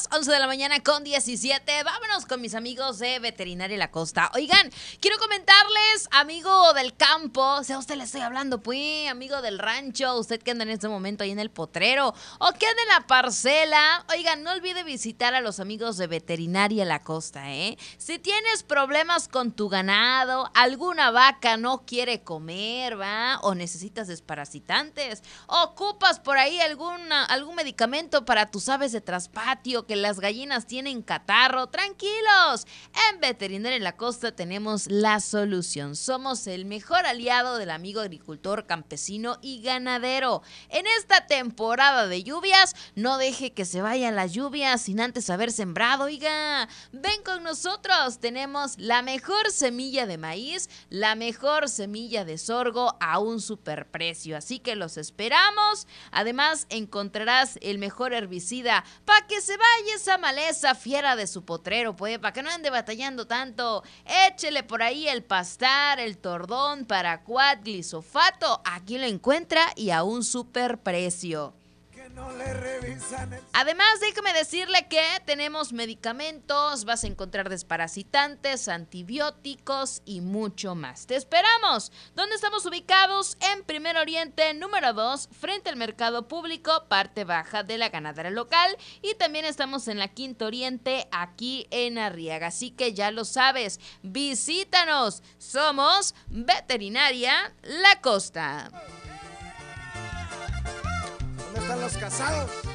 11 de la mañana con 17. Vámonos con mis amigos de Veterinaria La Costa. Oigan, quiero comentarles, amigo del campo, si a usted le estoy hablando, pues, amigo del rancho, usted que anda en este momento ahí en el potrero o que anda en la parcela. Oigan, no olvide visitar a los amigos de Veterinaria La Costa, ¿eh? Si tienes problemas con tu ganado, alguna vaca no quiere comer, ¿va? O necesitas desparasitantes, ocupas por ahí algún medicamento para tus aves de traspatio, que las gallinas tienen catarro, tranquilos. En Veterinaria La Costa tenemos la solución. Somos el mejor aliado del amigo agricultor, campesino y ganadero. En esta temporada de lluvias, no deje que se vayan las lluvias sin antes haber sembrado, oiga. Ven con nosotros, tenemos la mejor semilla de maíz, la mejor semilla de sorgo a un superprecio. Así que los esperamos. Además, encontrarás el mejor herbicida para que se vaya esa maleza fiera de su potrero, pues, para que no ande batallando tanto. Échele por ahí el pastar, el tordón, paraquat, glisofato. Aquí lo encuentra y a un superprecio. No le revisan el... Además, déjeme decirle que tenemos medicamentos, vas a encontrar desparasitantes, antibióticos y mucho más. ¡Te esperamos! ¿Dónde estamos ubicados? En Primer Oriente, número 2, frente al Mercado Público, parte baja de la ganadera local. Y también estamos en la Quinta Oriente, aquí en Arriaga. Así que ya lo sabes, visítanos. Somos Veterinaria La Costa. ¿Dónde están los casados?